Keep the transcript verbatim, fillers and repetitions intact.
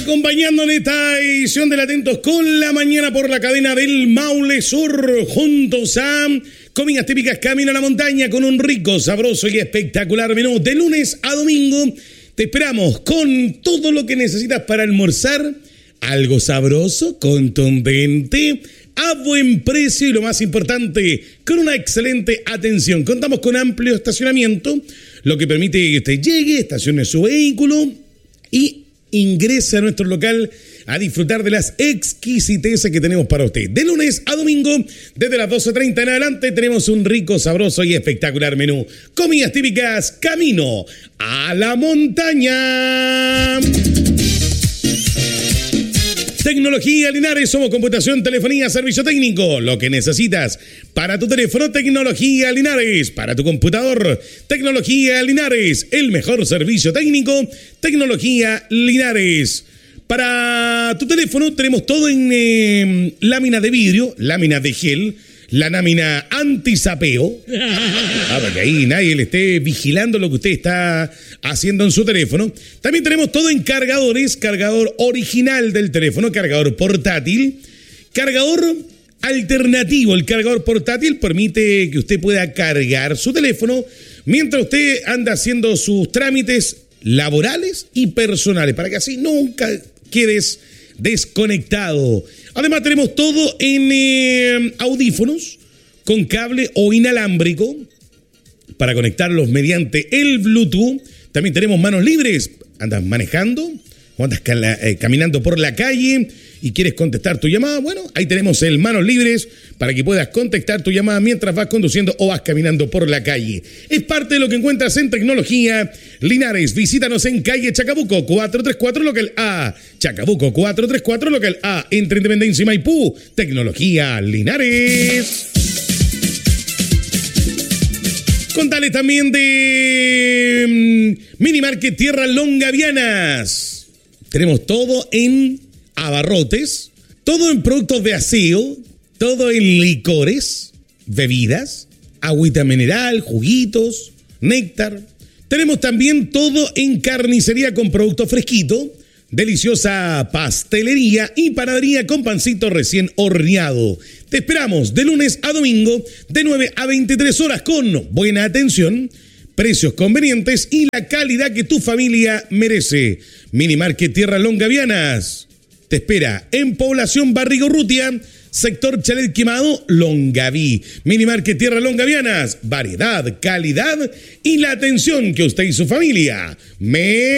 Acompañando en esta edición del Atentos con la Mañana por la cadena del Maule Sur, juntos a comidas típicas Camino a la Montaña, con un rico, sabroso y espectacular menú de lunes a domingo. Te esperamos con todo lo que necesitas para almorzar, algo sabroso, contundente, a buen precio y lo más importante, con una excelente atención. Contamos con amplio estacionamiento, lo que permite que usted llegue, estacione su vehículo y ingrese a nuestro local a disfrutar de las exquisiteces que tenemos para usted. De lunes a domingo, desde las doce treinta en adelante, tenemos un rico, sabroso y espectacular menú. Comidas típicas Camino a la Montaña. Tecnología Linares, somos computación, telefonía, servicio técnico. Lo que necesitas para tu teléfono, Tecnología Linares. Para tu computador, Tecnología Linares. El mejor servicio técnico, Tecnología Linares. Para tu teléfono tenemos todo en eh, lámina de vidrio, lámina de gel, la lámina antisapeo. Ah, para que ahí nadie le esté vigilando lo que usted está haciendo en su teléfono. También tenemos todo en cargadores, cargador original del teléfono, cargador portátil, cargador alternativo. El cargador portátil permite que usted pueda cargar su teléfono mientras usted anda haciendo sus trámites laborales y personales, para que así nunca quedes desconectado. Además tenemos todo en eh, audífonos con cable o inalámbrico para conectarlos mediante el Bluetooth. También tenemos manos libres. ¿Andas manejando o andas cala, eh, caminando por la calle y quieres contestar tu llamada? Bueno, ahí tenemos el manos libres para que puedas contestar tu llamada mientras vas conduciendo o vas caminando por la calle. Es parte de lo que encuentras en Tecnología Linares. Visítanos en calle Chacabuco cuatrocientos treinta y cuatro, local A. Chacabuco cuatrocientos treinta y cuatro, local A. Entre Independencia y Maipú. Tecnología Linares. Contales también de Mini Market Tierras Longavianas. Tenemos todo en abarrotes, todo en productos de aseo, todo en licores, bebidas, agüita mineral, juguitos, néctar. Tenemos también todo en carnicería con productos fresquitos, deliciosa pastelería y panadería con pancito recién horneado. Te esperamos de lunes a domingo de nueve a veintitrés horas con buena atención, precios convenientes y la calidad que tu familia merece. Mini Market Tierras Longavianas te espera en Población Barrigorrutia, sector Chalet Quemado, Longaví. Mini Market Tierras Longavianas, variedad, calidad y la atención que usted y su familia me